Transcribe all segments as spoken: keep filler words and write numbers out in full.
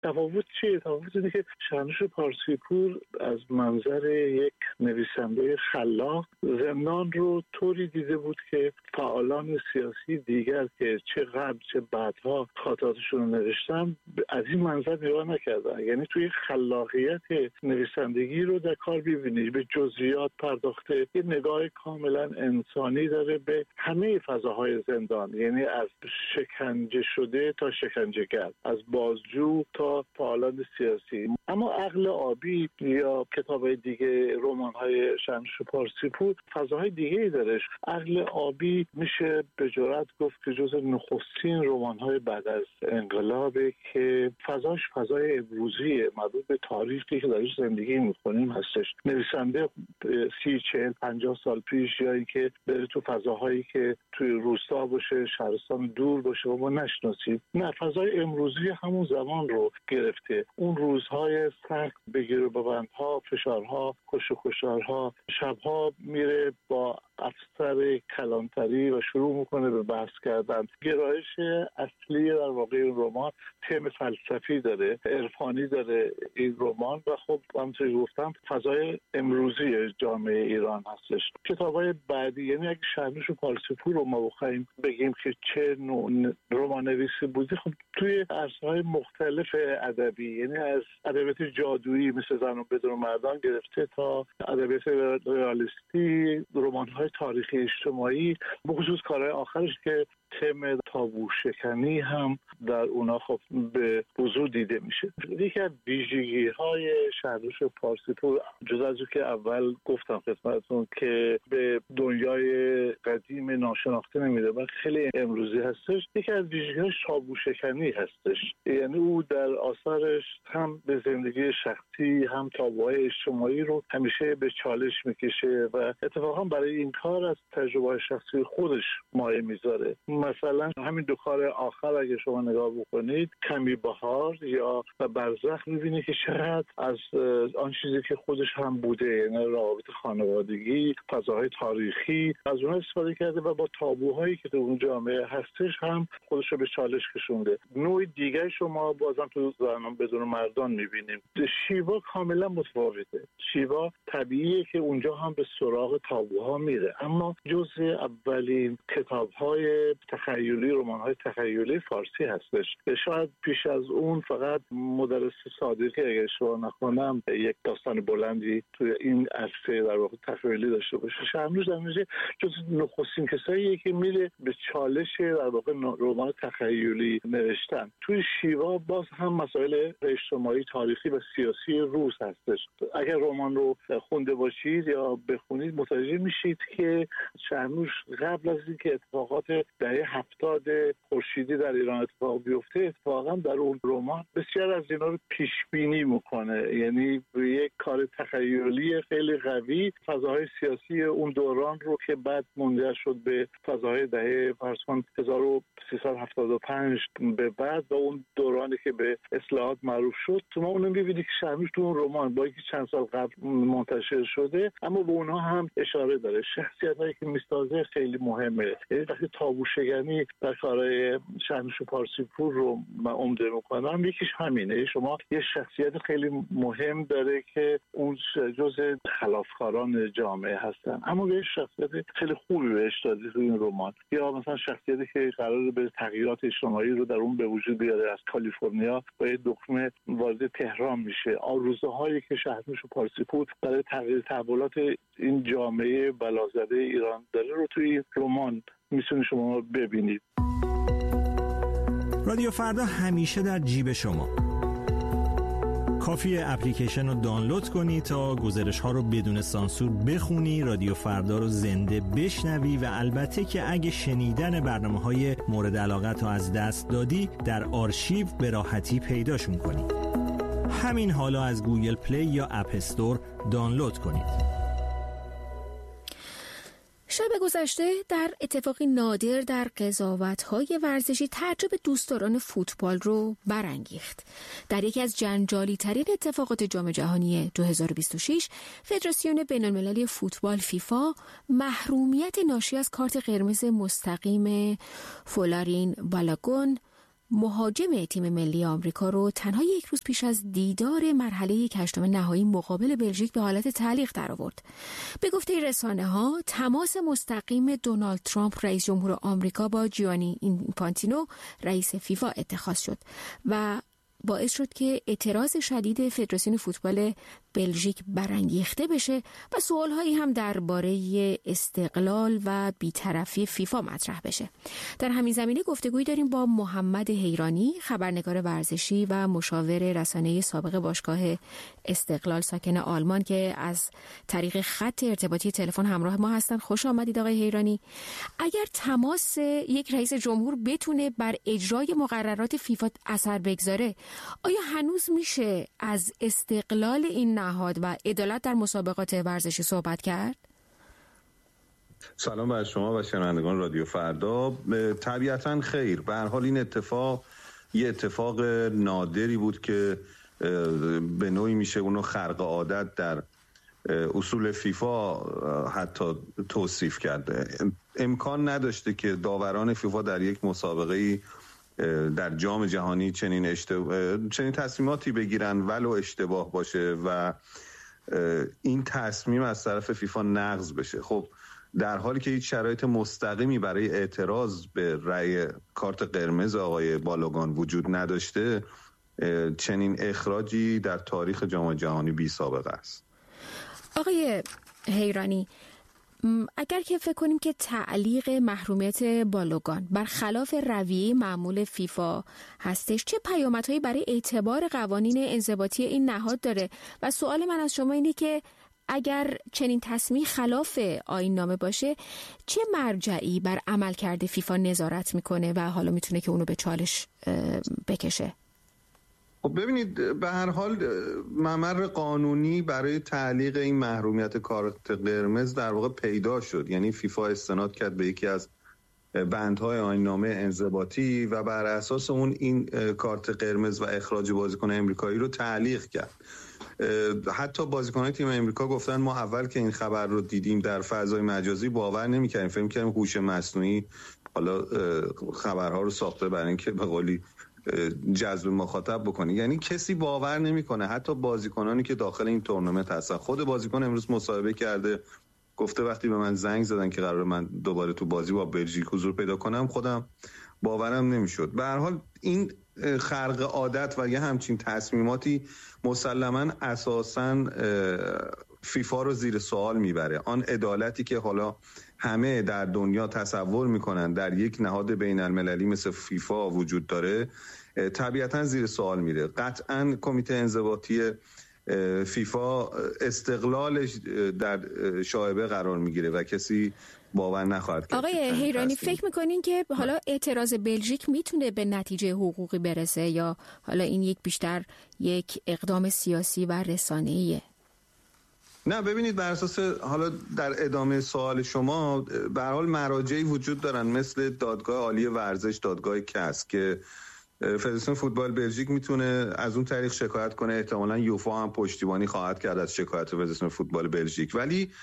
تفاوت چیه؟ تفاوت اینه که شهرنوش پارسیپور از منظر یک نویسنده خلاق زندان رو طوری دیده بود که فعالان سیاسی دیگر که چه قبل چه بعدها خاطراتشون رو نوشتن از این منظر نگاه نکردن. یعنی توی خلاقیت نویسندگی رو در کار ببینید، به جزئیات پرداخته، یه نگاه کاملا انسانی داره به همه فضاهای زندان، یعنی از شکنجه شده تا شکنجهگر، از بازجو تا فعالان سیاسی. اما عقل آبی یا کتاب‌های دیگه، رمان‌های شهرنوش پارسیپور فضاهای دیگه‌ای داره. عقل آبی میشه به جرئت گفت که جز نخستین رمان‌های بعد از انقلابه که فضاش فضای امروزیه، مربوط به تاریخی که درش زندگی می‌کنیم هستش. نویسنده سی چهل پنجاه سال پیش یا اینکه بره تو فضاهایی که توی روستا باشه، شهرستان دور باشه و ما نشناسیم، نه، فضای امروزی همون زمان رو گرفته. اون روزهای سخت، بگیر و ببندها، فشارها، کش و کشارها، شبها میره با افسر کلانتری و شروع میکنه به بحث کردن. گرایش اصلی در واقع این رمان تم فلسفی داره، عرفانی داره این رمان و خب همونطوری گفتم فضای امروزی جامعه ایران هستش. کتابای بعدی، یعنی اگه شهرنوش پارسیپور رو ما بخوایم بگیم که چه نوع رمان نویسی بوده، خب توی عرصه‌های مختلف ادبی، یعنی از ادبیات جادویی مثل زن و بدون مردان گرفته تا ادبیات رئالیستی، رمان‌های تاریخی اجتماعی، بخصوص کارهای آخرش که تم تابو شکنی هم در اونا خب به وضوح دیده میشه. یکی از ویژگی‌های شهرنوش پارسیپور جز از که اول گفتم خدمتتون که به دنیای قدیم ناشناخته نمیده و خیلی امروزی هستش، یکی از ویژگی‌هاش تابو شکنی هستش. یعنی او در آثارش هم به زندگی شخصی هم تابوهای اجتماعی رو همیشه به چالش میکشه و اتفاقا برای این کار از تجربه شخصی خودش مایه میذاره. مثلا همین دو کار آخر اگه شما نگاه بکنید، کمی بهار یا برزخ، میبینید که چقدر از آن چیزی که خودش هم بوده، یعنی روابط خانوادگی، فضاهای تاریخی، از اونها استفاده کرده و با تابوهایی که تو اون جامعه هستش هم خودش رو به چالش کشونده. نوع دیگه شما بازم تو زنان بدون مردان میبینیم. شیوا کاملا متفاوته. شیوا طبیعیه که اونجا هم به سراغ تابوها میره، اما جزء اولین کتاب‌های تخیلی، رمان‌های تخیلی فارسی هستش. شاید پیش از اون فقط مدرس صادقی اگه اشتباه نکنم یک داستان بلندی توی این عرصه در واقع تخیلی داشته باشه. شهرنوش در نتیجه جز نخستین کساییه که میره به چالش در واقع رمان تخیلی نوشتن. توی شیوا باز هم مسائل اجتماعی، تاریخی و سیاسی روز هستش. اگر رمان رو خونده باشید یا بخونید متوجه میشید که شهرنوش قبل از اینکه اتفاقات دهه هفتاد خورشیدی در ایران اتفاق بیفته، اتفاقا در اون رمان بسیار از اینا رو پیش بینی میکنه. یعنی یک کار تخیلی خیلی قوی فضاهای سیاسی اون دوران رو که بعد منجر شد به فضاهای دهه فرض کن هزار و سیصد و هفتاد و پنج به بعد و اون دورانی که به اصلاحات معروف شد، تو ما اونو می‌بینید که شهرنوش تو اون رمان با اینکه چند سال قبل منتشر شده اما به اونها هم اشاره داره. شخصیتایی که میسازه خیلی مهمه. یعنی وقتی تابو شکنی در کارهای شهرنوش پارسیپور رو من عمده میکنم، یکیش همینه. شما یه شخصیت خیلی مهم داره که اون جزء خلافکاران جامعه هستن، اما یه شخصیت خیلی خوبی بهش داده تو این رمان. یا مثلا شخصیتی که قراره به تغییرات اجتماعی رو در اون به وجود بیاره، از کالیفرنیا با یه دکمه وارد تهران میشه. آرزوهایی که شهرنوش پارسیپور برای تغییر تحولات این جامعه بلازده ایران داره رو توی رمان میتونید شما ببینید. رادیو فردا همیشه در جیب شما. کافیه اپلیکیشن رو دانلود کنی تا گزارش ها رو بدون سانسور بخونی، رادیو فردا رو زنده بشنوی و البته که اگه شنیدن برنامه های مورد علاقت رو از دست دادی در آرشیو به راحتی پیداشون کنی. همین حالا از گوگل پلی یا اپ استور دانلود کنید. شب گذشته در اتفاقی نادر در قضاوت‌های ورزشی تعجب دوستداران فوتبال رو برانگیخت. در یکی از جنجالی ترین اتفاقات جام جهانی دو هزار و بیست و شش، فدراسیون بین‌المللی فوتبال فیفا محرومیت ناشی از کارت قرمز مستقیم فولارین بالاگون مهاجم تیم ملی آمریکا رو تنها یک روز پیش از دیدار مرحله هشتم نهایی مقابل بلژیک به حالت تعلیق درآورد. به گفته رسانه‌ها تماس مستقیم دونالد ترامپ رئیس جمهور آمریکا با جیانی اینفانتینو رئیس فیفا اتخاذ شد و باعث شد که اعتراض شدید فدراسیون فوتبال بلژیک برانگیخته بشه و سوالهایی هم درباره استقلال و بی‌طرفی فیفا مطرح بشه. در همین زمینه گفتگویی داریم با محمد حیرانی، خبرنگار ورزشی و مشاور رسانه‌ای سابق باشگاه استقلال ساکن آلمان که از طریق خط ارتباطی تلفن همراه ما هستن. خوش آمدید آقای حیرانی. اگر تماس یک رئیس جمهور بتونه بر اجرای مقررات فیفا اثر بگذاره، آیا هنوز میشه از استقلال این نهاد و عدالت در مسابقات ورزشی صحبت کرد؟ سلام بر شما و شنوندگان رادیو فردا. طبیعتاً خیر. به هر حال این اتفاق یه اتفاق نادری بود که به نوعی میشه اونو خرق عادت در اصول فیفا حتی توصیف کرده. امکان نداشته که داوران فیفا در یک مسابقه در جام جهانی چنین اشتباه چنین تصمیماتی بگیرن ولو اشتباه باشه و این تصمیم از طرف فیفا نقض بشه. خب در حالی که هیچ شرایط مستقیمی برای اعتراض به رأی کارت قرمز آقای بالوگان وجود نداشته، چنین اخراجی در تاریخ جام جهانی بی سابقه است. آقای حیرانی، اگر که فکر کنیم که تعلیق محرومیت بالوگان برخلاف رویه معمول فیفا هستش، چه پیامدهایی برای اعتبار قوانین انضباطی این نهاد داره؟ و سوال من از شما اینه که اگر چنین تصمیم خلاف آیین نامه باشه، چه مرجعی بر عملکرد فیفا نظارت میکنه و حالا میتونه که اونو به چالش بکشه؟ خب ببینید، به هر حال ممر قانونی برای تعلیق این محرومیت کارت قرمز در واقع پیدا شد. یعنی فیفا استناد کرد به یکی از بندهای آیین‌نامه انضباطی و بر اساس اون این کارت قرمز و اخراج بازیکن امریکایی رو تعلیق کرد. حتی بازیکن‌های تیم امریکا گفتن ما اول که این خبر رو دیدیم در فضای مجازی باور نمی‌کردیم، فکر می‌کردیم هوش مصنوعی حالا خبرها رو ساخته برای اینکه به قولی جذب مخاطب بکنه. یعنی کسی باور نمیکنه، حتی بازیکنانی که داخل این تورنمنت هستن. خود بازیکن امروز مصاحبه کرده، گفته وقتی به من زنگ زدن که قرار من دوباره تو بازی با بلژیک حضور پیدا کنم، خودم باورم نمیشد. به هر حال این خرق عادت و یه همچین تصمیماتی مسلماً اساساً فیفا رو زیر سوال میبره. آن عدالتی که حالا همه در دنیا تصور میکنن در یک نهاد بین المللی مثل فیفا وجود داره، طبیعتاً زیر سوال میره. قطعاً کمیته انضباطی فیفا استقلالش در شایبه قرار میگیره و کسی باور نخواهد کرد. آقای حیرانی، فکر میکنین که حالا اعتراض بلژیک میتونه به نتیجه حقوقی برسه یا حالا این یک بیشتر یک اقدام سیاسی و رسانه‌ایه؟ نه ببینید، بر اساس حالا در ادامه سوال شما، به هر حال مراجعی وجود دارن مثل دادگاه عالی ورزش، دادگاه کاس، که فدراسیون فوتبال بلژیک میتونه از اون طریق شکایت کنه. احتمالاً یوفا هم پشتیبانی خواهد کرد از شکایت فدراسیون فوتبال بلژیک، ولی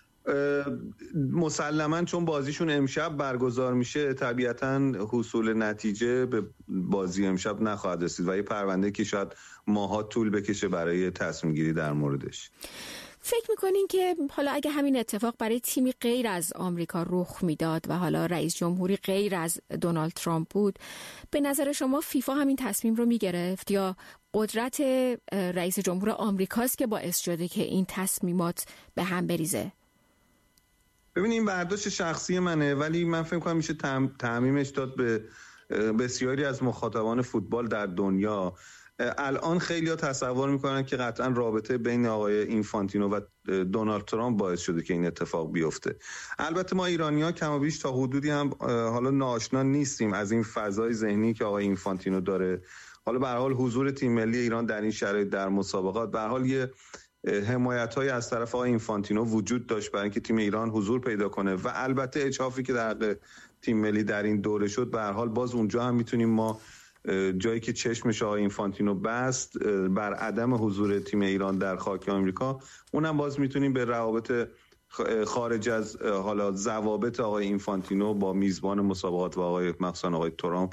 مسلماً چون بازیشون امشب برگزار میشه، طبیعتاً حصول نتیجه به بازی امشب نخواهد رسید و یه پرونده که شاید ماها طول بکشه برای تصمیم گیری در موردش. فکر میکنین که حالا اگه همین اتفاق برای تیمی غیر از آمریکا رخ میداد و حالا رئیس جمهوری غیر از دونالد ترامپ بود، به نظر شما فیفا همین تصمیم رو میگرفت یا قدرت رئیس جمهور آمریکاست که باعث شده که این تصمیمات به هم بریزه؟ ببینید، این برداشت شخصی منه، ولی من فکر کنم میشه تعمیمش داد به بسیاری از مخاطبان فوتبال در دنیا. الان خیلی‌ها تصور میکنن که قطعا رابطه بین آقای اینفانتینو و دونالد ترامپ باعث شده که این اتفاق بیفته. البته ما ایرانی‌ها کم و بیش تا حدودی هم حالا ناآشنا نیستیم از این فضای ذهنی که آقای اینفانتینو داره. حالا به هر حال حضور تیم ملی ایران در این شرایط در مسابقات، به هر حال یه حمایت‌های از طرف آقای اینفانتینو وجود داشت برای اینکه تیم ایران حضور پیدا کنه و البته اجحافی که در تیم ملی در این دوره شد، به هر حال باز اونجا هم میتونیم ما جایی که چشمش آقای اینفانتینو بست بر عدم حضور تیم ایران در خاک آمریکا، اونم باز میتونیم به روابط خارج از حالا ضوابط آقای اینفانتینو با میزبان مسابقات و آقای مخصوصا آقای ترامپ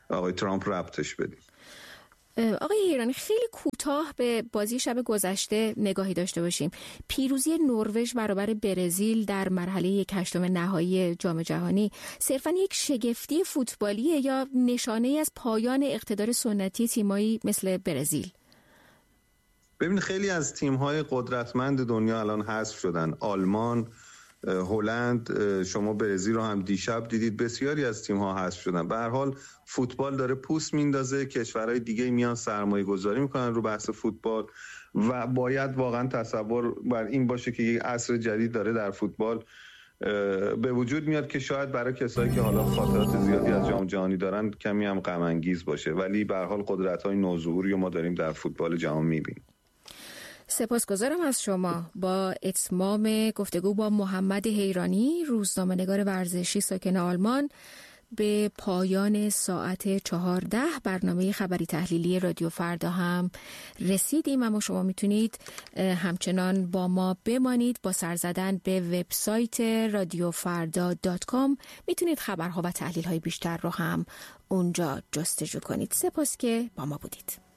آقای ترامپ ربطش بدیم. آقای ایرانی، خیلی کوتاه به بازی شب گذشته نگاهی داشته باشیم. پیروزی نروژ برابر برزیل در مرحله یک هشتم نهایی جام جهانی صرفاً یک شگفتی فوتبالیه یا نشانه از پایان اقتدار سنتی تیمایی مثل برزیل؟ ببین، خیلی از تیم‌های قدرتمند دنیا الان حذف شدن. آلمان، هلند، شما برزیل رو هم دیشب دیدید، بسیاری از تیم‌ها حذف شدن. به هر حال فوتبال داره پوست میندازه، کشورهای دیگه میان سرمایه گذاری میکنن رو بحث فوتبال و باید واقعا تصور بر این باشه که یک عصر جدید داره در فوتبال به وجود میاد که شاید برای کسایی که حالا خاطرات زیادی از جام جهانی دارن کمی هم غم انگیز باشه، ولی به هر حال قدرت‌های نوظهوری ما داریم در فوتبال جهان میبینیم. سپاسگزارم از شما. با اتمام گفتگو با محمد حیرانی، روزنامه‌نگار ورزشی ساکن آلمان، به پایان ساعت چهارده برنامه خبری تحلیلی رادیو فردا هم رسیدیم. اما شما میتونید همچنان با ما بمانید. با سر زدن به وبسایت رادیو فردا دات کام میتونید خبرها و تحلیل‌های بیشتر رو هم اونجا جستجو کنید. سپاس که با ما بودید.